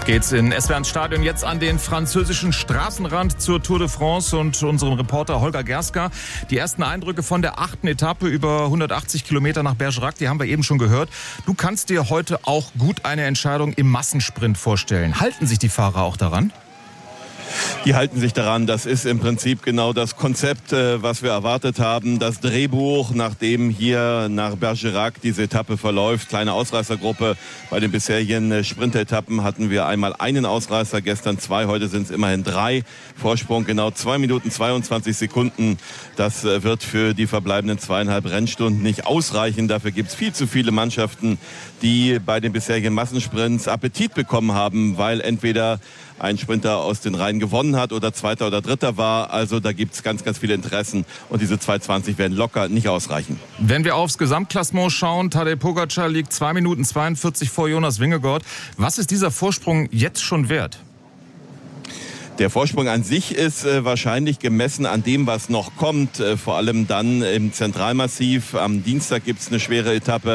Geht's in SWR ins Stadion jetzt an den französischen Straßenrand zur Tour de France und unserem Reporter Holger Gerska. Die ersten Eindrücke von der 8. Etappe über 180 Kilometer nach Bergerac, die haben wir eben schon gehört. Du kannst dir heute auch gut eine Entscheidung im Massensprint vorstellen. Halten sich die Fahrer auch daran? Die halten sich daran. Das ist im Prinzip genau das Konzept, was wir erwartet haben. Das Drehbuch, nachdem hier nach Bergerac diese Etappe verläuft. Kleine Ausreißergruppe. Bei den bisherigen Sprintetappen hatten wir einmal einen Ausreißer, gestern 2, heute sind es immerhin 3. Vorsprung genau 2 Minuten 22 Sekunden. Das wird für die verbleibenden 2,5 Rennstunden nicht ausreichen. Dafür gibt es viel zu viele Mannschaften, die bei den bisherigen Massensprints Appetit bekommen haben, weil entweder ein Sprinter aus den Reihen gewonnen hat oder Zweiter oder Dritter war. Also da gibt es ganz, ganz viele Interessen und diese 2,20 werden locker nicht ausreichen. Wenn wir aufs Gesamtklassement schauen, Tadej Pogačar liegt 2 Minuten 42 vor Jonas Vingegaard. Was ist dieser Vorsprung jetzt schon wert? Der Vorsprung an sich ist wahrscheinlich gemessen an dem, was noch kommt. Vor allem dann im Zentralmassiv. Am Dienstag gibt es eine schwere Etappe.